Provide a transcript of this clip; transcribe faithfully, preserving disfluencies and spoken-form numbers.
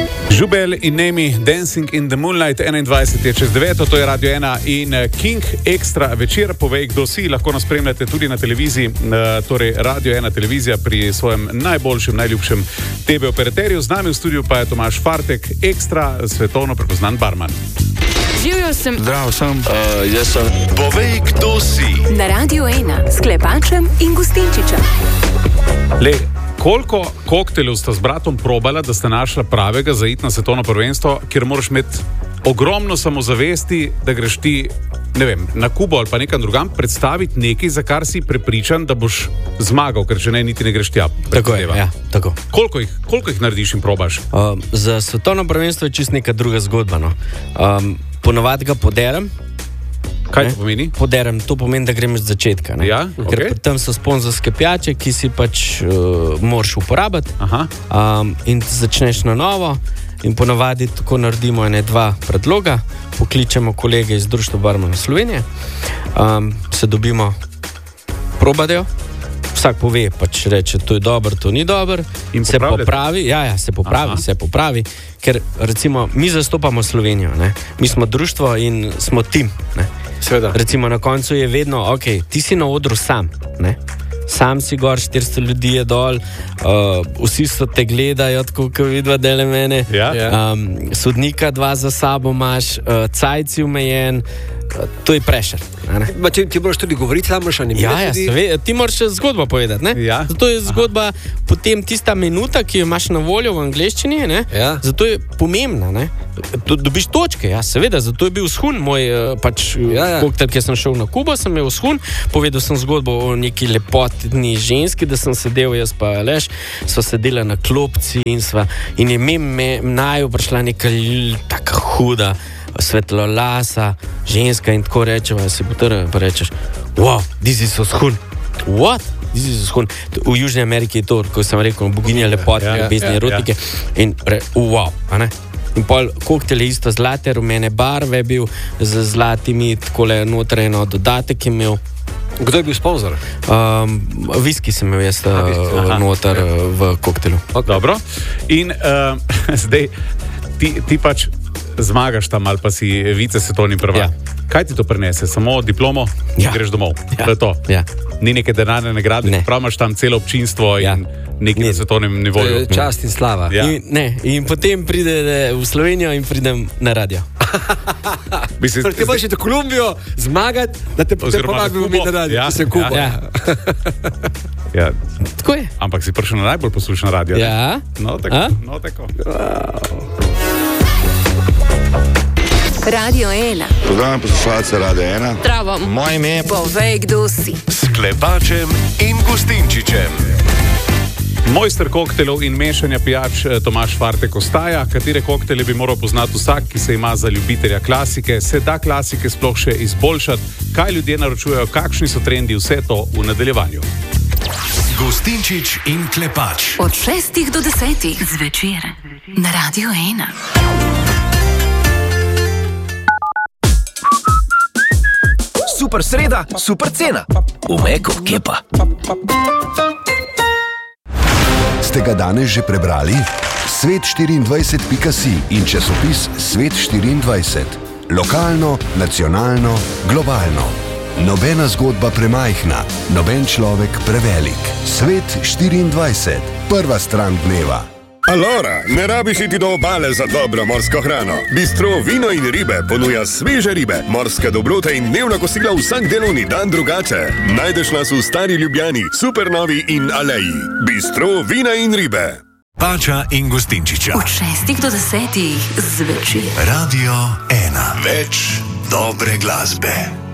Žubel in Nemi, Dancing in the Moonlight, enaindvajset je čez deveto, to je Radio ena in King Extra večer. Povej, kdo si, lahko nas spremljate tudi na televiziji, torej Radio ena televizija pri svojem najboljšem, najljubšem T V operaterju. Z nami v studiu pa je Tomaž Fartek, ekstra svetovno prepoznan barman. Živjo sem. Zdravo sem. Uh, jaz sem. Povej, kdo si. Na Radio ena s Klepačem in Gustinčičem. Le, koliko kokteljev sta z bratom probala, da sta našla pravega za iti na svetovno prvenstvo, kjer moraš imeti ogromno samozavesti, da greš ti, ne vem, na Kubo ali pa nekam drugam, predstaviti nekaj, za kar si prepričan, da boš zmagal, ker če ne, niti ne greš tja. Tako je, ja, tako. Koliko jih, koliko jih narediš in probaš? Um, za svetovno prvenstvo je čist neka druga zgodba, no. Um, ponovadi ga poderem. Kaj ne? To pomeni? Poderem, to pomeni, da grem z začetka. Ne? Ja, Ker okay. tam so sponzorske pijače, ki si pač uh, moraš uporabiti. Um, in začneš na novo. In ponovadi tako naredimo ene dva predloga, pokličemo kolege iz Društva barmanov Slovenije, um, se dobimo, probadejo, vsak pove, pač reče, to je dobro, to ni dobro, in se popravi, ja, ja, se popravi, Aha. se popravi, ker recimo mi zastopamo Slovenijo, ne? Mi smo društvo in smo tim, ne? Seveda. Recimo na koncu je vedno, ok, ti si na odru sam, ne? Sam si gor, štiristo ljudi je dol, uh, vsi so te gledajo, tako kot vidva dele mene. Ja. Um, sodnika dva za sabo imaš, uh, cajt si omejen, uh, to je prešer. Ti, ti moraš tudi govoriti, sam moraš animirati. Ja, ja, seveda, ti moraš zgodbo povedati. Ne? Ja. Zato je zgodba Aha. potem tista minuta, ki jo imaš na voljo v angleščini, ne? Ja. Zato je pomembna. Ne? Dobiš točke, ja, seveda, zato je bil vzhun moj pač, ja, ja. koktel, ki sem šel na Kubo, sem imel vzhun, povedal sem zgodbo o neki lepotni ženski, da sem sedel, jaz pa Aleš, sva sedela na klopci in sva, in je me naju prišla neka taka huda, svetlolasa ženska in tako rečeva, si potreba, pa rečeš, wow, this is vzhun. What? This is vzhun. V Južni Ameriki je to, ko sem rekel, boginja lepote, ja, ljubezni, ja, erotike, ja. in re, wow, a ne? In pol koktel je isto zlate, rumene barve bil, z zlatimi, takole notreno dodatek imel. Kdo je bil sponzor? Um, viski sem imel jaz uh, noter uh, v koktelu. Okay. Dobro. In uh, zdaj ti, ti pač zmagaš tam ali pa si vice svetovni prvak. Ja. Kaj ti to prinese? Samo diplomo in ja. greš domov? Ja. To je to? Ja. Ni neke denarne nagrade? Ne. Prav imaš tam celo občinstvo ja. in nekaj na svetovnem nivoju? Čast in slava. Ja. In, ne, in potem pride v Slovenijo in pridem na radio. Mislim, ti boš šel v Kolumbijo zmagati, da te potem povabimo mi na radio. Ja. Se Kuba. Ja. Ja. Tako je. Ampak si prišel na najbolj poslušan radio. Ja. No tako. No, tako. Wow. Radio ena. Pozdravljam poslušalce Radio ena. Zdravo. Moje ime je Povej, kdo si. S Klepačem in Gustinčičem. Mojster koktelov in mešanja pijač Tomaž Fartek ostaja. Katere koktele bi moral poznati vsak, ki se ima za ljubitelja klasike? Se da klasike sploh še izboljšati? Kaj ljudje naročujejo? Kakšni so trendi? Vse to v nadaljevanju. Gustinčič in Klepač. Od šestih do desetih zvečer na Radio ena. Super sreda, super cena. V Meku, kepa. Ste ga danes že prebrali? Svet štiriindvajset pika si in časopis Svet štiriindvajset. Lokalno, nacionalno, globalno. Nobena zgodba premajhna, noben človek prevelik. Svet štiriindvajset. Prva stran dneva. Alora, ne rabiš iti do obale za dobro morsko hrano. Bistro Vino in ribe ponuja sveže ribe, morske dobrote in dnevna kosila vsak delovni dan drugače. Najdeš nas v Stari Ljubljani, Supernovi in Aleji. Bistro Vina in ribe. Pača in Gustinčiča. Od šestih do desetih zvečer. Radio ena. Več dobre glasbe.